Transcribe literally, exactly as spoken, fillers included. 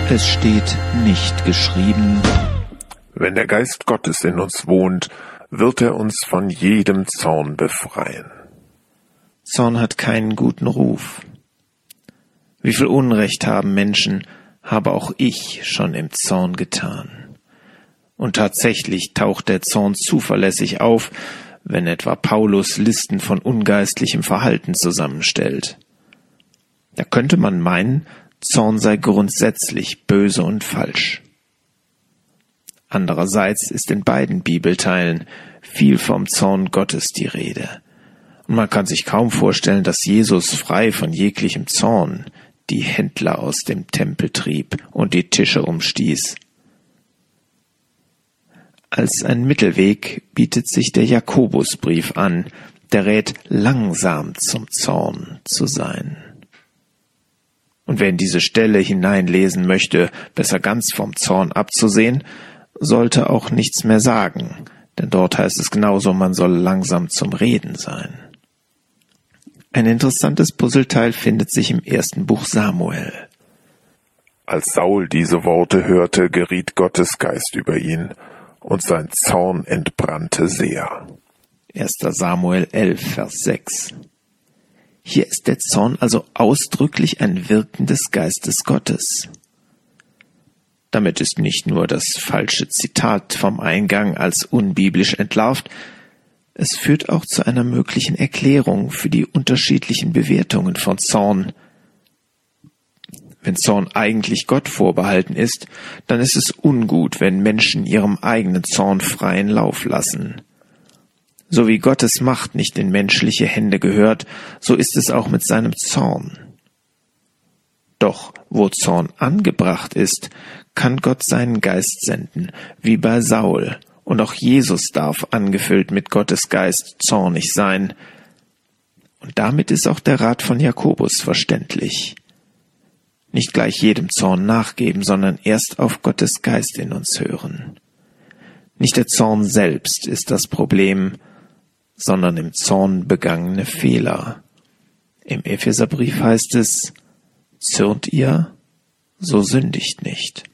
Es steht nicht geschrieben: Wenn der Geist Gottes in uns wohnt, wird er uns von jedem Zorn befreien. Zorn hat keinen guten Ruf. Wie viel Unrecht haben Menschen, habe auch ich schon im Zorn getan. Und tatsächlich taucht der Zorn zuverlässig auf, wenn etwa Paulus Listen von ungeistlichem Verhalten zusammenstellt. Da könnte man meinen, Zorn sei grundsätzlich böse und falsch. Andererseits ist in beiden Bibelteilen viel vom Zorn Gottes die Rede. Und man kann sich kaum vorstellen, dass Jesus frei von jeglichem Zorn die Händler aus dem Tempel trieb und die Tische umstieß. Als ein Mittelweg bietet sich der Jakobusbrief an, der rät, langsam zum Zorn zu sein. Und wer in diese Stelle hineinlesen möchte, besser ganz vom Zorn abzusehen, sollte auch nichts mehr sagen, denn dort heißt es genauso, man soll langsam zum Reden sein. Ein interessantes Puzzleteil findet sich im ersten Buch Samuel. Als Saul diese Worte hörte, geriet Gottes Geist über ihn, und sein Zorn entbrannte sehr. erster Samuel elf, Vers sechs. Hier ist der Zorn also ausdrücklich ein Wirken des Geistes Gottes. Damit ist nicht nur das falsche Zitat vom Eingang als unbiblisch entlarvt, es führt auch zu einer möglichen Erklärung für die unterschiedlichen Bewertungen von Zorn. Wenn Zorn eigentlich Gott vorbehalten ist, dann ist es ungut, wenn Menschen ihrem eigenen Zorn freien Lauf lassen. So wie Gottes Macht nicht in menschliche Hände gehört, so ist es auch mit seinem Zorn. Doch wo Zorn angebracht ist, kann Gott seinen Geist senden, wie bei Saul, und auch Jesus darf, angefüllt mit Gottes Geist, zornig sein. Und damit ist auch der Rat von Jakobus verständlich. Nicht gleich jedem Zorn nachgeben, sondern erst auf Gottes Geist in uns hören. Nicht der Zorn selbst ist das Problem, sondern im Zorn begangene Fehler. Im Epheserbrief heißt es: Zürnt ihr, so sündigt nicht.